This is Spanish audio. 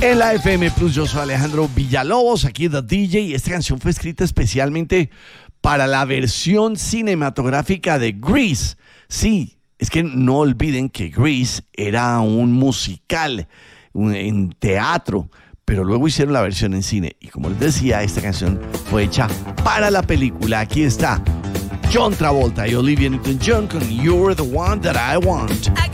En la FM Plus, yo soy Alejandro Villalobos, aquí The DJ, y esta canción fue escrita especialmente para la versión cinematográfica de Grease. Sí, es que no olviden que Grease era un musical en teatro, pero luego hicieron la versión en cine. Y como les decía, esta canción fue hecha para la película. Aquí está John Travolta y Olivia Newton-John con You're the One That I Want.